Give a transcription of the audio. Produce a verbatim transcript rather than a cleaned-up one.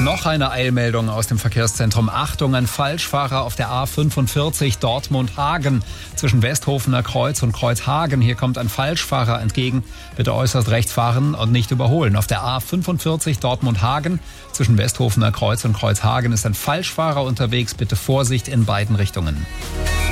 Noch eine Eilmeldung aus dem Verkehrszentrum. Achtung, ein Falschfahrer auf der A fünfundvierzig Dortmund-Hagen zwischen Westhofener Kreuz und Kreuzhagen. Hier kommt ein Falschfahrer entgegen. Bitte äußerst rechts fahren und nicht überholen. Auf der A fünfundvierzig Dortmund-Hagen zwischen Westhofener Kreuz und Kreuzhagen ist ein Falschfahrer unterwegs. Bitte Vorsicht in beiden Richtungen.